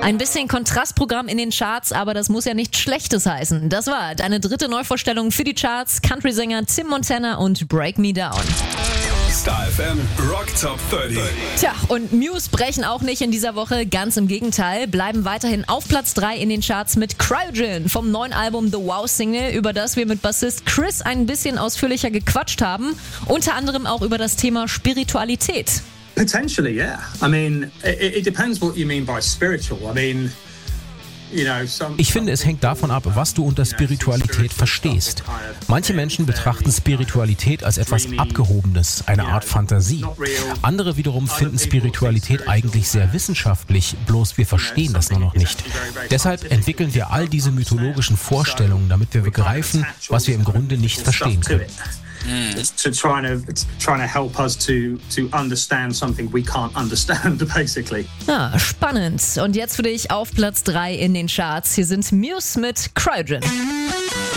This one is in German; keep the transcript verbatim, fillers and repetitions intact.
Ein bisschen Kontrastprogramm in den Charts, aber das muss ja nichts Schlechtes heißen. Das war deine dritte Neuvorstellung für die Charts. Country-Sänger Tim Montana und Break Me Down. Star F M Rock Top dreißig. Tja, und Muse brechen auch nicht in dieser Woche, ganz im Gegenteil, bleiben weiterhin auf Platz drei in den Charts mit Cryogen vom neuen Album The Wow Single, über das wir mit Bassist Chris ein bisschen ausführlicher gequatscht haben, unter anderem auch über das Thema Spiritualität. Potentially, yeah. I mean, it, it depends what you mean by spiritual. I mean, Ich finde, es hängt davon ab, was du unter Spiritualität verstehst. Manche Menschen betrachten Spiritualität als etwas Abgehobenes, eine Art Fantasie. Andere wiederum finden Spiritualität eigentlich sehr wissenschaftlich, bloß wir verstehen das nur noch nicht. Deshalb entwickeln wir all diese mythologischen Vorstellungen, damit wir begreifen, was wir im Grunde nicht verstehen können. To trying to trying to help us to to understand something we can't understand, basically. Ah, spannend. Und jetzt für dich auf Platz drei in den Charts. Hier sind Muse mit Cryogen.